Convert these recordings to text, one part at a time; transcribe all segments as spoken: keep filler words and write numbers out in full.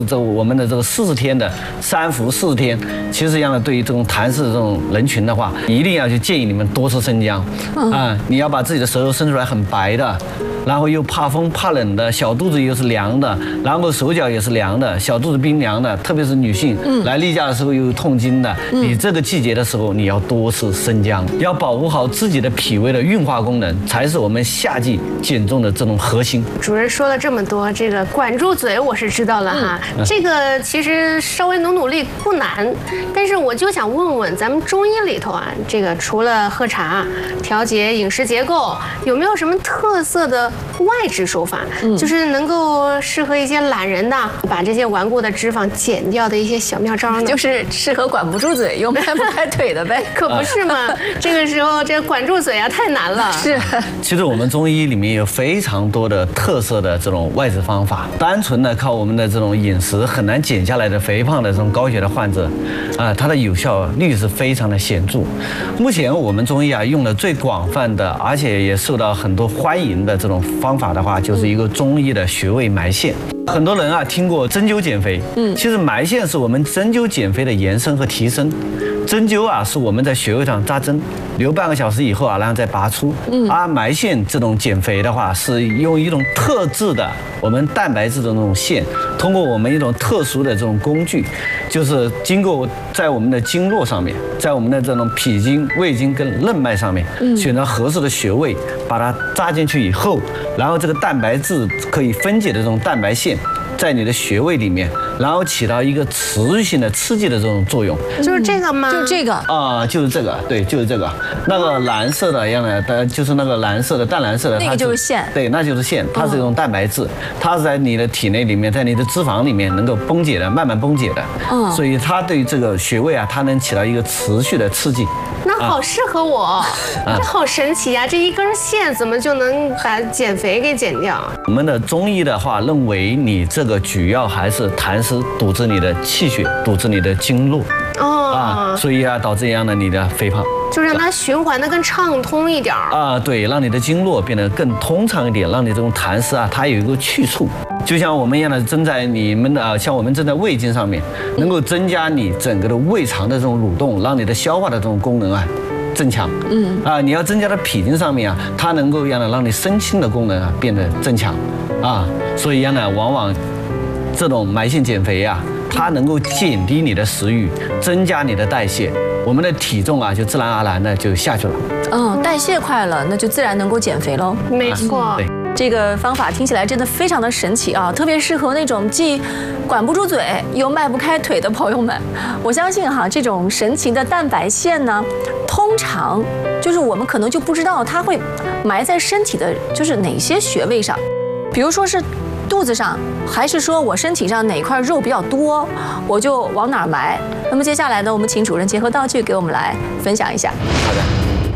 这我们的这个四十天的三伏四十天，其实一样的，对于这种痰湿的这种人群的话，一定要去建议你们多吃生姜啊！你要把自己的舌头伸出来很白的，然后又怕风怕冷的，小肚子又是凉的，然后手脚也是凉的，小肚子冰凉的，特别是女性来例假的时候又有痛经的，你这个季节的时候你要多吃生姜，要保护好自己的脾胃的运化功能，才是我们夏季减重的这种核心。 主任说了这么多，这个管住嘴我是知道了哈。这个其实稍微努努力不难，但是我就想问问咱们中医里头啊，这个除了喝茶、调节饮食结构，有没有什么特色的外治手法？嗯，就是能够适合一些懒人的，把这些顽固的脂肪减掉的一些小妙招呢？ 就是适合管不住嘴又迈不开腿的呗。 可不是嘛，这个时候这个管住嘴啊太难了。 是， 其实我们中医里面有非常多的特色的这种外治方法，单纯的靠我们的这种饮食很难减下来的肥胖的这种高血的患者，啊，它的有效率是非常的显著。目前我们中医啊用的最广泛的，而且也受到很多欢迎的这种方法的话，就是一个中医的穴位埋线。很多人啊听过针灸减肥，嗯，其实埋线是我们针灸减肥的延伸和提升。针灸啊是我们在穴位上扎针，留半个小时以后啊，然后再拔出。嗯，而埋线这种减肥的话，是用一种特制的我们蛋白质的那种线，通过我们一种特殊的这种工具，就是经过在我们的经络上面，在我们的这种脾经、胃经跟任脉上面，选择合适的穴位，把它扎进去以后，然后这个蛋白质可以分解的这种蛋白线，在你的穴位里面，然后起到一个持续性的刺激的这种作用。 就是这个吗？ 就这个啊，就是这个，对，就是这个。那个蓝色的一样的，呃，就是那个蓝色的淡蓝色的， 那个就是线。 对，那就是线，它是一种蛋白质，它是在你的体内里面，在你的脂肪里面能够崩解的，慢慢崩解的。嗯，所以它对这个穴位啊，它能起到一个持续的刺激。 那好适合我，这好神奇呀！这一根线怎么就能把减肥给减掉？ 我们的中医的话认为，你这个主要还是痰湿堵滞你的气血，堵滞你的经络。哦啊，所以啊，导致一样的你的肥胖， 就让它循环的更畅通一点啊，对，让你的经络变得更通畅一点，让你这种痰湿啊，它有一个去处。就像我们一样的针在你们的，像我们针在胃经上面，能够增加你整个的胃肠的这种蠕动，让你的消化的这种功能啊增强。嗯啊，你要增加到脾经上面啊，它能够一样的让你生清的功能啊变得增强啊，所以一样的往往这种埋线减肥啊，它能够减低你的食欲，增加你的代谢，我们的体重啊就自然而然的就下去了。 嗯，代谢快了，那就自然能够减肥喽。 没错。 对。 这个方法听起来真的非常的神奇啊，特别适合那种既管不住嘴又迈不开腿的朋友们。我相信哈，这种神奇的蛋白线呢，通常就是我们可能就不知道它会埋在身体的就是哪些穴位上，比如说是肚子上，还是说我身体上哪块肉比较多，我就往哪儿埋。那么接下来呢，我们请主任结合道具给我们来分享一下。 好的。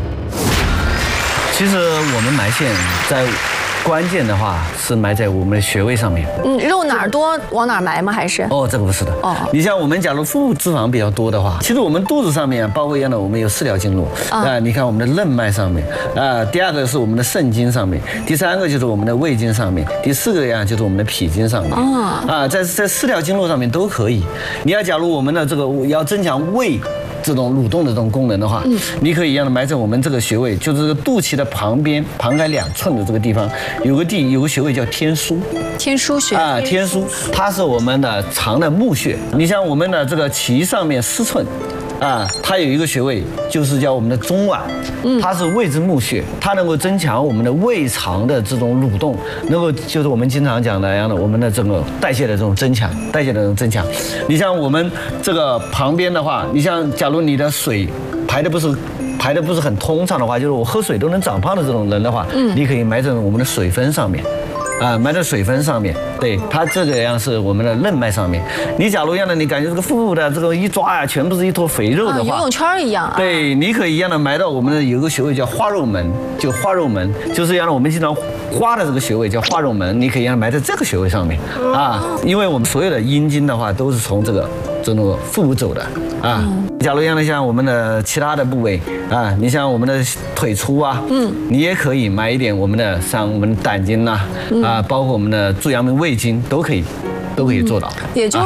其实我们埋线在关键的话是埋在我们的穴位上面。 嗯，肉哪儿多往哪儿埋吗？还是？ 哦，这个不是的。哦，你像我们假如腹部脂肪比较多的话，其实我们肚子上面包括一样的，我们有四条经络啊、呃。你看我们的任脉上面啊、呃，第二个是我们的肾经上面，第三个就是我们的胃经上面，第四个呀就是我们的脾经上面。啊啊，在在四条经络上面都可以。你要假如我们的这个要增强胃这种蠕动的这种功能的话，嗯，你可以一样的埋在我们这个穴位，就是这个肚脐的旁边，旁开两寸的这个地方，有个地有个穴位叫天枢。 天枢穴啊，天枢，它是我们的肠的募穴。你像我们的这个脐上面四寸。啊，它有一个穴位，就是叫我们的中脘，它是胃之募穴，它能够增强我们的胃肠的这种蠕动，能够就是我们经常讲的一样的，我们的这个代谢的这种增强，代谢的这种增强。你像我们这个旁边的话，你像假如你的水排的不是排的不是很通畅的话，就是我喝水都能长胖的这种人的话，嗯，你可以埋在我们的水分上面。啊，埋在水分上面，对它这个样是我们的任脉上面。你假如一样的，你感觉这个腹部的这个一抓呀，全部是一坨肥肉的话， 游泳圈一样啊。 对，你可以一样的埋到我们的有个穴位叫花肉门，就花肉门，就是一样的我们经常花的这个穴位叫花肉门，你可以一样埋在这个穴位上面啊，因为我们所有的阴经的话都是从这个这种腹部走的啊。假如一样的像我们的其他的部位啊，你像我们的腿粗啊，嗯，你也可以埋一点我们的像我们的胆经呐，啊，包括我们的足阳明胃经都可以。 都可以做到。 也就